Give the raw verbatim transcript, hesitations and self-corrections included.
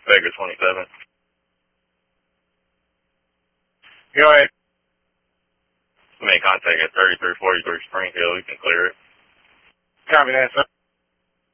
Vega twenty-seven. Go ahead. Make contact at thirty-three forty-three Springfield. We can clear it. Copy that, sir.